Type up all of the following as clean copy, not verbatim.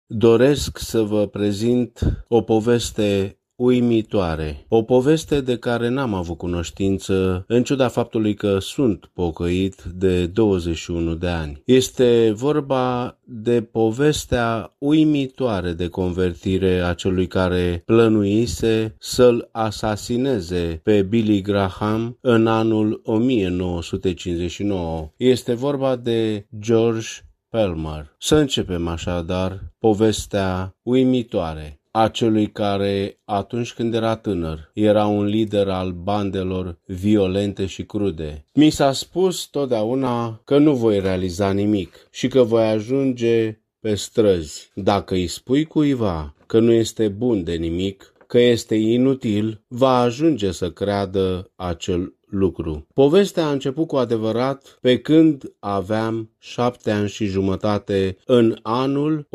Doresc să vă prezint o poveste uimitoare, o poveste de care n-am avut cunoștință, în ciuda faptului că sunt pocăit de 21 de ani. Este vorba de povestea uimitoare de convertire a celui care plănuise să-l asasineze pe Billy Graham în anul 1959. Este vorba de George Palmer. Să începem așadar povestea uimitoare a celui care, atunci când era tânăr, era un lider al bandelor violente și crude. Mi s-a spus totdeauna că nu voi realiza nimic și că voi ajunge pe străzi. Dacă îi spui cuiva că nu este bun de nimic, că este inutil, va ajunge să creadă acel lucru. Povestea a început cu adevărat pe când aveam 7 ani și jumătate în anul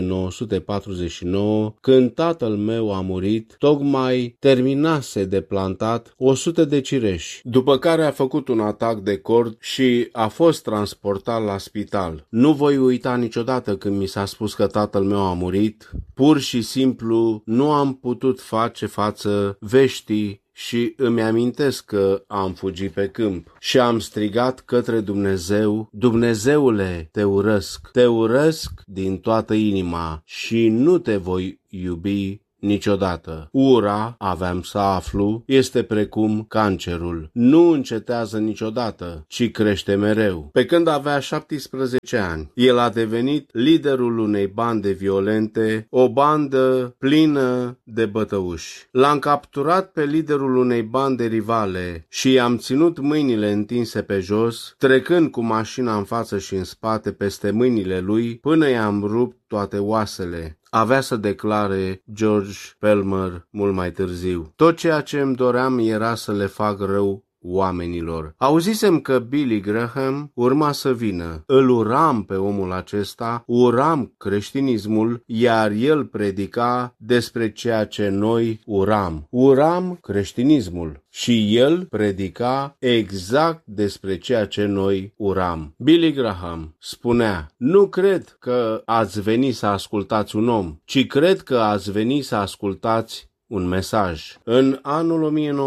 1949, când tatăl meu a murit, tocmai terminase de plantat 100 de cireși, după care a făcut un atac de cord și a fost transportat la spital. Nu voi uita niciodată când mi s-a spus că tatăl meu a murit, pur și simplu nu am putut face față veștii și îmi amintesc că am fugit pe câmp și am strigat către Dumnezeu: Dumnezeule, te urăsc din toată inima și nu te voi iubi niciodată. Ura, aveam să aflu, este precum cancerul. Nu încetează niciodată, ci crește mereu. Pe când avea 17 ani, el a devenit liderul unei bande violente, o bandă plină de bătăuși. L-am capturat pe liderul unei bande rivale și i-am ținut mâinile întinse pe jos, trecând cu mașina în față și în spate peste mâinile lui, până i-am rupt toate oasele. Avea să declare George Palmer mult mai târziu: tot ceea ce îmi doream era să le fac rău oamenilor. Auzisem că Billy Graham urma să vină. Îl uram pe omul acesta, uram creștinismul, iar el predica despre ceea ce noi uram. Uram creștinismul și el predica exact despre ceea ce noi uram. Billy Graham spunea: nu cred că ați venit să ascultați un om, ci cred că ați venit să ascultați un mesaj. În anul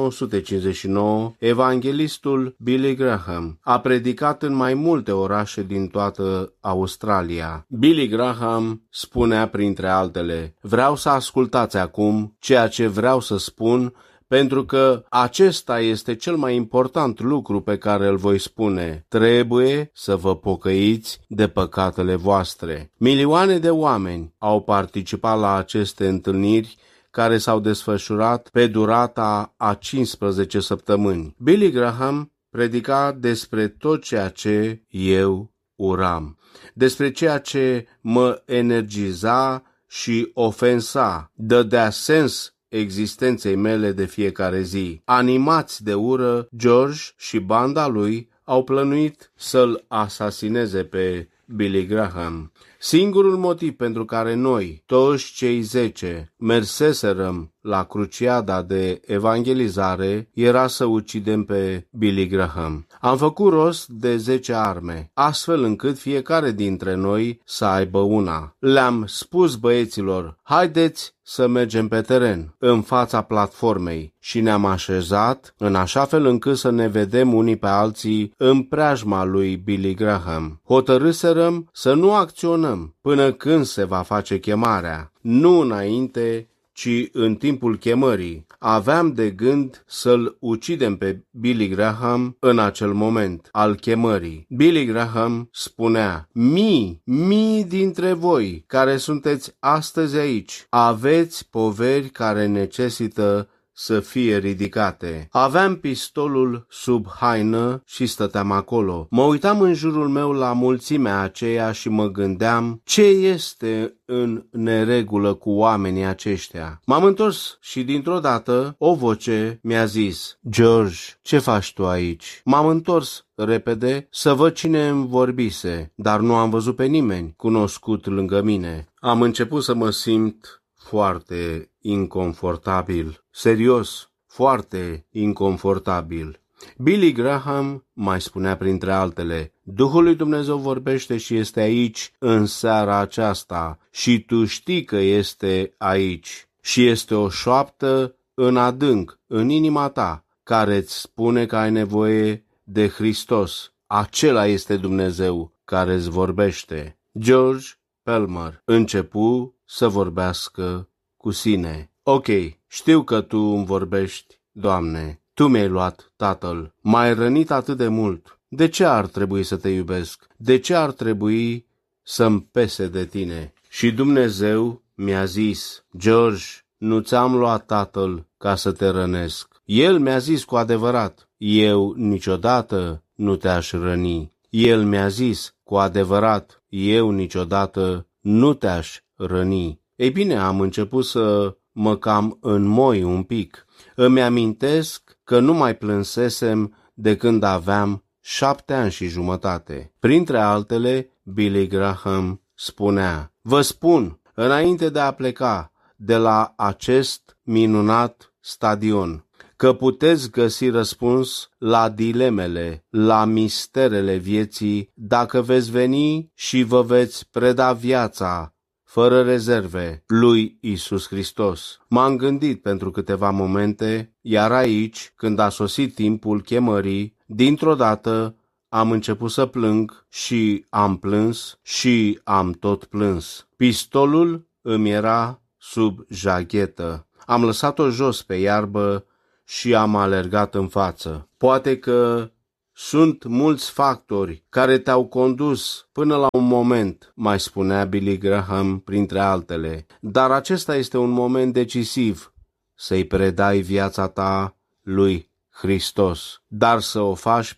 1959, evanghelistul Billy Graham a predicat în mai multe orașe din toată Australia. Billy Graham spunea printre altele: vreau să ascultați acum ceea ce vreau să spun, pentru că acesta este cel mai important lucru pe care îl voi spune. Trebuie să vă pocăiți de păcatele voastre. Milioane de oameni au participat la aceste întâlniri care s-au desfășurat pe durata a 15 săptămâni. Billy Graham predica despre tot ceea ce eu uram, despre ceea ce mă energiza și ofensa, dădea sens existenței mele de fiecare zi. Animați de ură, George și banda lui au plănuit să-l asasineze pe Billy Graham. Singurul motiv pentru care noi, toți cei 10, merseserăm la cruciada de evangelizare era să ucidem pe Billy Graham. Am făcut rost de 10 arme, astfel încât fiecare dintre noi să aibă una. Le-am spus băieților: haideți să mergem pe teren, în fața platformei, și ne-am așezat în așa fel încât să ne vedem unii pe alții în preajma lui Billy Graham. Hotărâserăm să nu acționăm până când se va face chemarea, nu înainte, ci în timpul chemării. Aveam de gând să-l ucidem pe Billy Graham în acel moment al chemării. Billy Graham spunea: mii dintre voi care sunteți astăzi aici, aveți poveri care necesită să fie ridicate. Aveam pistolul sub haină și stăteam acolo. Mă uitam în jurul meu la mulțimea aceea și mă gândeam: ce este în neregulă cu oamenii aceștia? M-am întors și dintr-o dată o voce mi-a zis: George, ce faci tu aici? M-am întors repede să văd cine îmi vorbise, dar nu am văzut pe nimeni cunoscut lângă mine. Am început să mă simt foarte inconfortabil, serios, foarte inconfortabil. Billy Graham mai spunea printre altele: Duhul lui Dumnezeu vorbește și este aici în seara aceasta și tu știi că este aici și este o șoaptă în adânc, în inima ta, care îți spune că ai nevoie de Hristos. Acela este Dumnezeu care îți vorbește. George Pelmer începu să vorbească cu sine. Ok, știu că tu îmi vorbești, Doamne. Tu mi-ai luat, Tatăl. M-ai rănit atât de mult. De ce ar trebui să te iubesc? De ce ar trebui să-mi pese de tine? Și Dumnezeu mi-a zis, George, nu ți-am luat Tatăl ca să te rănesc. El mi-a zis cu adevărat, eu niciodată nu te-aș răni. El mi-a zis cu adevărat, eu niciodată nu te-aș răni. Ei bine, am început să mă cam înmoi un pic. Îmi amintesc că nu mai plânsesem de când aveam 7 ani și jumătate. Printre altele, Billy Graham spunea, vă spun, înainte de a pleca de la acest minunat stadion, că puteți găsi răspuns la dilemele, la misterele vieții, dacă veți veni și vă veți preda viața fără rezerve lui Iisus Hristos. M-am gândit pentru câteva momente, iar aici, când a sosit timpul chemării, dintr-o dată am început să plâng și am plâns și am tot plâns. Pistolul îmi era sub jachetă. Am lăsat-o jos pe iarbă și am alergat în față. Poate că sunt mulți factori care te-au condus până la un moment, mai spunea Billy Graham printre altele, dar acesta este un moment decisiv, să-i predai viața ta lui Hristos, dar să o faci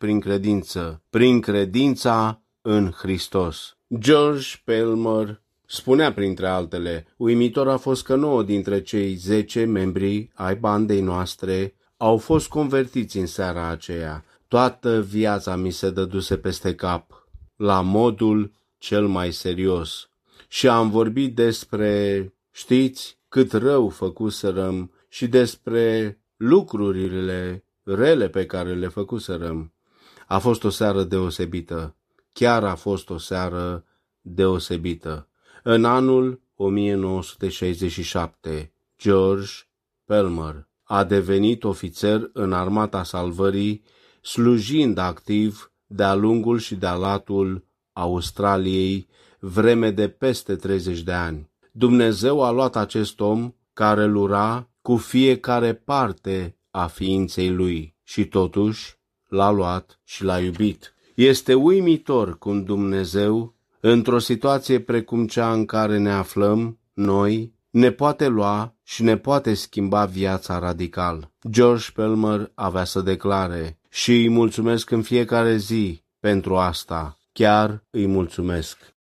prin credința în Hristos. George Pelmer spunea printre altele, uimitor a fost că 9 dintre cei 10 membri ai bandei noastre au fost convertiți în seara aceea. Toată viața mi se dăduse peste cap, la modul cel mai serios. Și am vorbit despre, știți, cât rău făcuserăm și despre lucrurile rele pe care le făcuserăm. A fost o seară deosebită, chiar a fost o seară deosebită. În anul 1967, George Pelmer a devenit ofițer în Armata Salvării, slujind activ de-a lungul și de-a latul Australiei vreme de peste 30 de ani. Dumnezeu a luat acest om care lura cu fiecare parte a ființei lui și totuși l-a luat și l-a iubit. Este uimitor cum Dumnezeu, într-o situație precum cea în care ne aflăm noi, ne poate lua și ne poate schimba viața radical. George Pelmer avea să declare, și îi mulțumesc în fiecare zi pentru asta. Chiar îi mulțumesc.